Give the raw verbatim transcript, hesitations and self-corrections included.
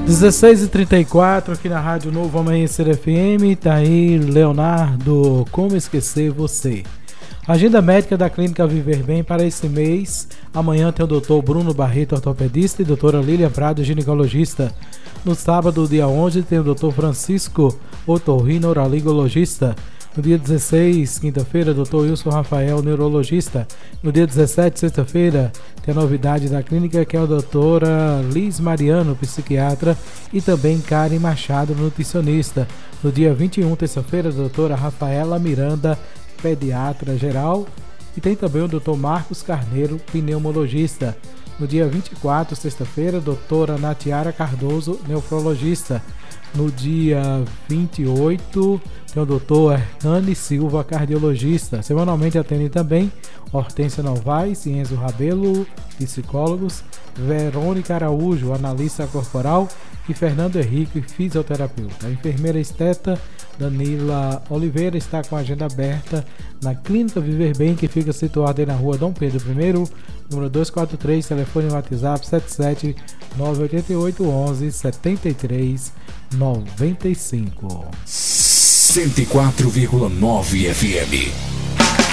dezesseis e trinta e quatro aqui na Rádio Novo Amanhecer F M. Tá aí Leonardo, Como Esquecer Você. Agenda médica da Clínica Viver Bem para esse mês. Amanhã tem o doutor Bruno Barreto, ortopedista, e doutora Lília Prado, ginecologista. No sábado, dia onze, tem o doutor Francisco otorrinorolaringologista. No dia dezesseis, quinta-feira, doutor Wilson Rafael, neurologista. No dia dezessete, sexta-feira, tem a novidade da clínica, que é a doutora Liz Mariano, psiquiatra, e também Karen Machado, nutricionista. No dia vinte e um, terça-feira, a doutora Rafaela Miranda, pediatra geral. E tem também o doutor Marcos Carneiro, pneumologista. No dia vinte e quatro, sexta-feira, a doutora Natiara Cardoso, nefrologista. No dia vinte e oito, tem o doutor Hernani Silva, cardiologista. Semanalmente atendem também Hortência Novaes e Enzo Rabelo, psicólogos, Verônica Araújo, analista corporal, e Fernando Henrique, fisioterapeuta. A enfermeira esteta Danila Oliveira está com a agenda aberta na Clínica Viver Bem, que fica situada aí na rua Dom Pedro I, número duzentos e quarenta e três, telefone no WhatsApp sete sete nove oito oito um um sete três nove cinco. cento e quatro vírgula nove F M.